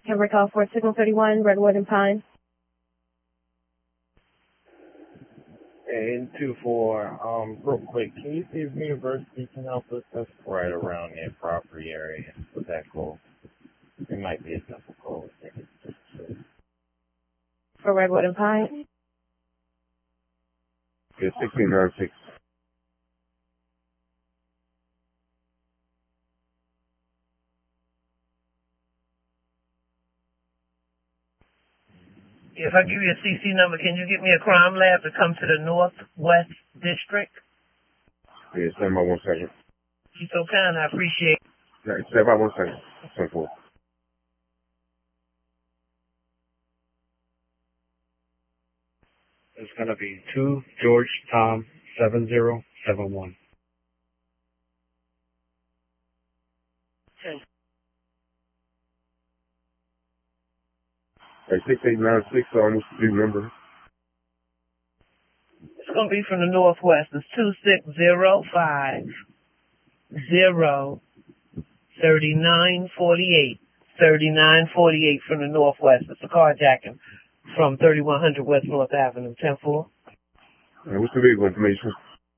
Camera call for Signal 31, Redwood and Pine. Hey, 2-4, real quick, can you see if University can help us? That's right around their property area with that call. It might be a simple call. For Redwood and Pine? Yeah, 1696. If I give you a CC number, can you get me a crime lab to come to the Northwest District? Yeah, stand by 1 second. You're so kind, I appreciate it. Yeah, stand by 1 second. 10-4. It's going to be 2 George Tom 7071. Hey, 6896, what's the due number? It's going to be from the Northwest. It's 2605 3948. 3948 from the Northwest. It's a carjacking from 3100 West North Avenue. 10-4. Hey, what's the vehicle information?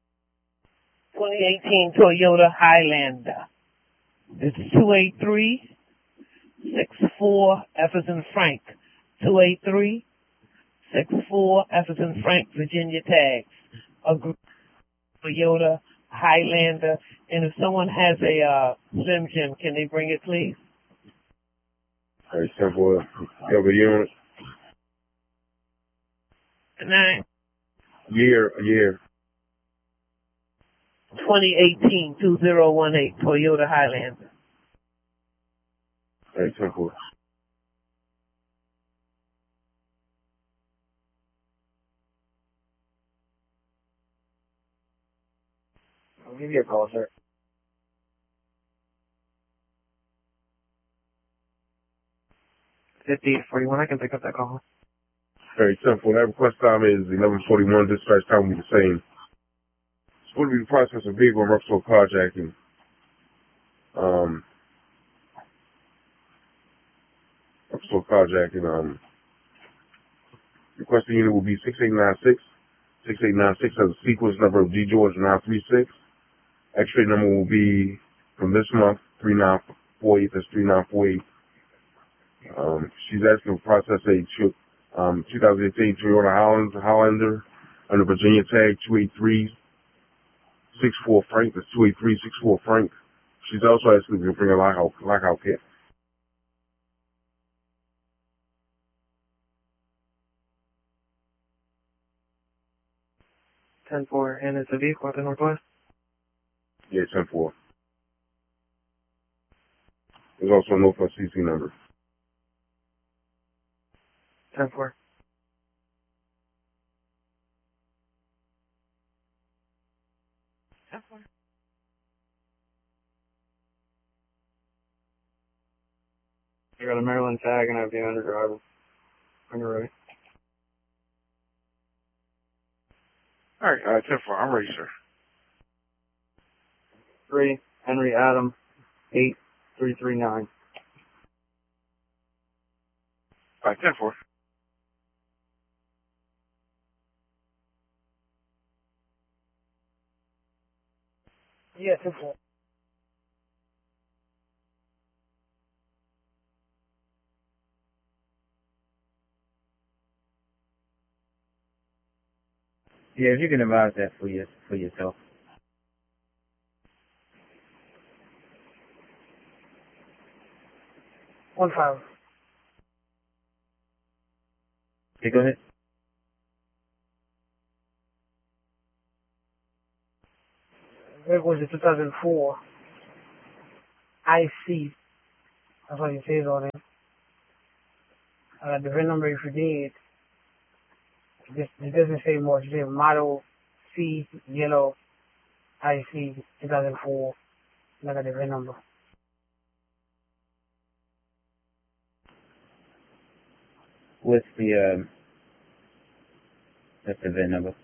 2018 Toyota Highlander. It's 283-64 F as in Frank. 283-64 F as in Frank, Virginia tags. A Toyota Highlander. And if someone has a Slim Jim, can they bring it, please? Hey, 10-4. You have a year on it? Good night. Year. 2018 2018 Toyota Highlander. Hey, 10-4. I'll give you a call, sir. $58.41, I can pick up that call. Hey, 10-4. That request time is 11:41. Dispatch time will be the same. It's going to be the process of vehicle and Ruxell carjacking. Ruxell carjacking. Requesting unit will be 6896. 6896 has a sequence number of G George 936. X-ray number will be from this month 3948. That's 3948. She's asking to process a 2018 Toyota Highlander under Virginia tag 283-64 Frank. That's 283-64 Frank. She's also asking to bring a lockout kit. $10-4, and it's a vehicle at the Northwest. Yeah, 10-4. There's also a Northwest CC number. 10-4. I got a Maryland tag and I have the under driver. When you're ready. All right, 10-4. I'm ready, sir. 3 Henry Adam 8339. All right, 10-4. Yeah, 10-4. Yeah, if you can advise that for yourself. One five. Okay, go ahead. It was a 2004 IC. That's what it says on it. The VIN number, if you need, it doesn't say much. It says Model C Yellow IC 2004. Look at the VIN number. What's the VIN number?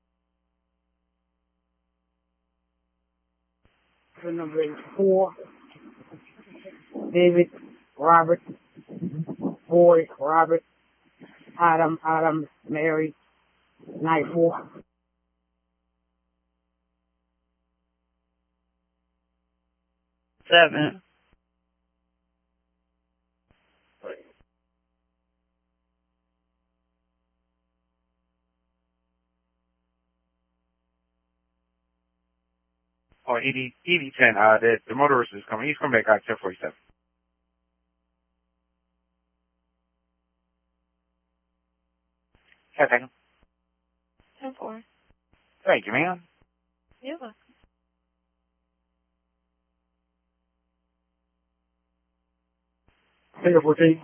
VIN number is 4 David Robert Boyd, Robert, Adam, Mary, night 4. Seven. Oh, ED10, the motorist is coming. He's coming back out 1047. Second. 10-4. Thank you, ma'am. You're welcome. Figure 14.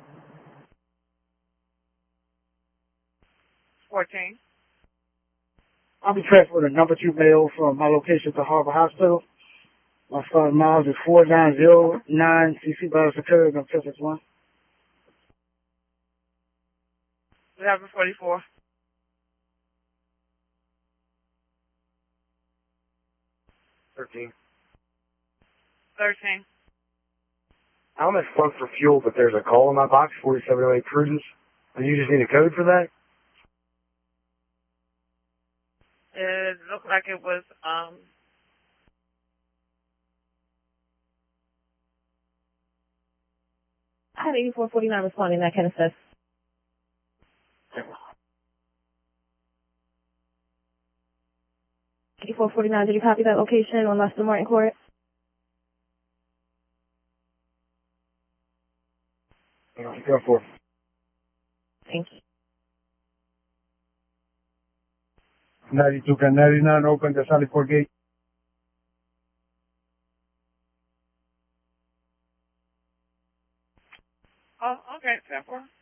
14. I'll be transferring a number 2 male from my location to Harbor Hospital. My starting miles is 4909 CC Battle Security, I'm 1061. 11:44. 13. 13. I'm at Funk for fuel, but there's a call in my box, 4708 Prudence. And you just need a code for that? It looked like it was, I have 8449 responding. That can assist. Okay. 8449, did you copy that location on Lester Martin Court? Go for it. Thank you. 92 and 99, open the Sally Port gate. oh, okay, 10-4.